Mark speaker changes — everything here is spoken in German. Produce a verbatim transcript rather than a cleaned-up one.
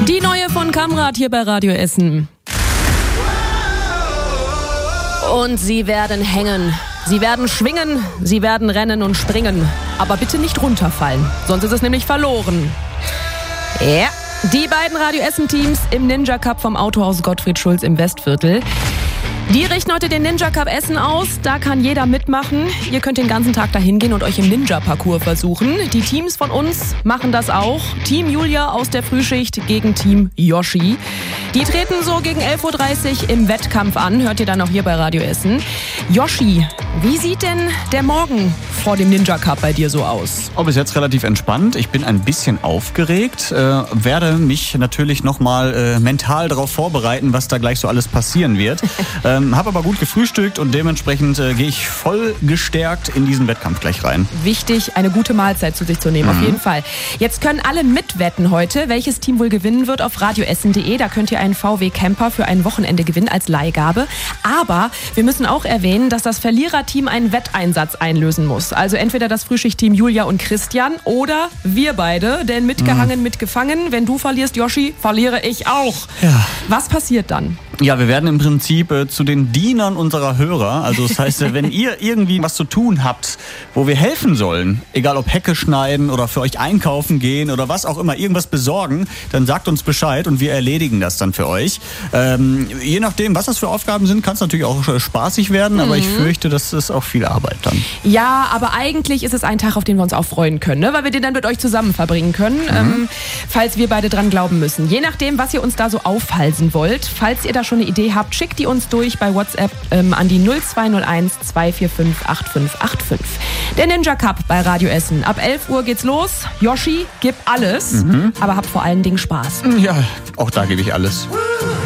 Speaker 1: Die neue von Kamrat hier bei Radio Essen. Und sie werden hängen, sie werden schwingen, sie werden rennen und springen. Aber bitte nicht runterfallen, sonst ist es nämlich verloren. Ja, die beiden Radio Essen-Teams im Ninja Cup vom Autohaus Gottfried Schulz im Westviertel. Die richten heute den Ninja Cup Essen aus. Da kann jeder mitmachen. Ihr könnt den ganzen Tag dahin gehen und euch im Ninja-Parcours versuchen. Die Teams von uns machen das auch. Team Julia aus der Frühschicht gegen Team Yoshi. Die treten so gegen elf Uhr dreißig im Wettkampf an. Hört ihr dann auch hier bei Radio Essen. Yoshi, wie sieht denn der Morgen vor dem Ninja Cup bei dir so aus?
Speaker 2: Oh, bis jetzt relativ entspannt. Ich bin ein bisschen aufgeregt. Äh, werde mich natürlich nochmal äh, mental darauf vorbereiten, was da gleich so alles passieren wird. ähm, Habe aber gut gefrühstückt und dementsprechend äh, gehe ich voll gestärkt in diesen Wettkampf gleich rein.
Speaker 1: Wichtig, eine gute Mahlzeit zu sich zu nehmen, mhm. auf jeden Fall. Jetzt können alle mitwetten heute, welches Team wohl gewinnen wird auf radioessen punkt de. Da könnt ihr einen V W Camper für ein Wochenende gewinnen als Leihgabe. Aber wir müssen auch erwähnen, dass das Verliererteam einen Wetteinsatz einlösen muss. Also entweder das Frühschichtteam Julia und Christian oder wir beide. Denn mitgehangen, mhm. mitgefangen. Wenn du verlierst, Yoshi, verliere ich auch.
Speaker 2: Ja.
Speaker 1: Was passiert dann?
Speaker 2: Ja, wir werden im Prinzip äh, zu den Dienern unserer Hörer. Also das heißt, äh, wenn ihr irgendwie was zu tun habt, wo wir helfen sollen, egal ob Hecke schneiden oder für euch einkaufen gehen oder was auch immer, irgendwas besorgen, dann sagt uns Bescheid und wir erledigen das dann für euch. Ähm, je nachdem, was das für Aufgaben sind, kann es natürlich auch äh, spaßig werden, mhm. aber ich fürchte, das ist auch viel Arbeit dann.
Speaker 1: Ja, aber eigentlich ist es ein Tag, auf den wir uns auch freuen können, ne? Weil wir den dann mit euch zusammen verbringen können, mhm. ähm, falls wir beide dran glauben müssen. Je nachdem, was ihr uns da so aufhalsen wollt, falls ihr da schon eine Idee habt, schickt die uns durch bei WhatsApp ähm, an die null zwei null eins zwei vier fünf acht fünf acht fünf. Der Ninja Cup bei Radio Essen. Ab elf Uhr geht's los. Yoshi, gib alles, mhm. aber hab vor allen Dingen Spaß.
Speaker 2: Ja, auch da gebe ich alles.